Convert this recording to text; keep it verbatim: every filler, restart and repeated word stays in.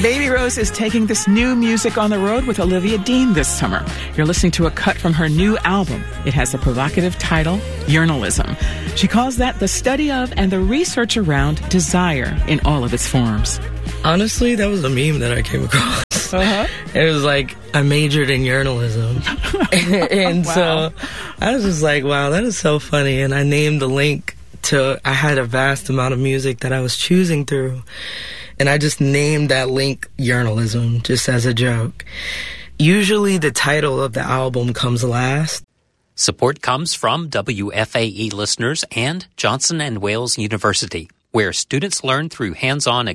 Baby Rose is taking this new music on the road with Olivia Dean this summer. You're listening to a cut from her new album. It has a provocative title, Yearnalism. She calls that the study of and the research around desire in all of its forms. Honestly, that was a meme that I came across. Uh-huh. It was like, I majored in yearnalism. and wow. so I was just like, wow, that is so funny. And I named the link to, I had a vast amount of music that I was choosing through. And I just named that link Yearnalism, just as a joke. Usually the title of the album comes last. Support comes from W F A E listeners and Johnson and Wales University, where students learn through hands-on